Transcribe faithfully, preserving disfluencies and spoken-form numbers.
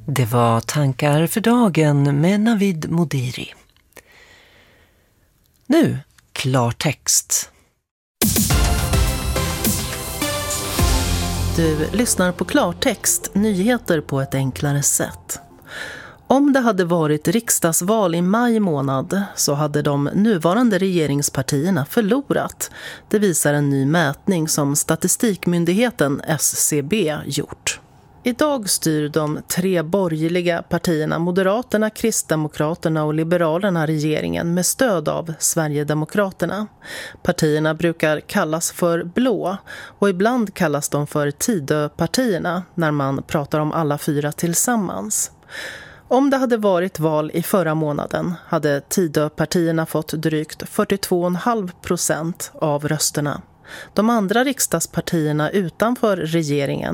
Det var tankar för dagen med Navid Modiri. Nu, klartext. Du lyssnar på klartext, nyheter på ett enklare sätt. Om det hade varit riksdagsval i maj månad så hade de nuvarande regeringspartierna förlorat. Det visar en ny mätning som Statistikmyndigheten S C B gjort. Idag styr de tre borgerliga partierna Moderaterna, Kristdemokraterna och Liberalerna regeringen med stöd av Sverigedemokraterna. Partierna brukar kallas för blå och ibland kallas de för Tidöpartierna när man pratar om alla fyra tillsammans. Om det hade varit val i förra månaden hade Tidöpartierna fått drygt fyrtiotvå komma fem procent av rösterna. De andra riksdagspartierna utanför regeringen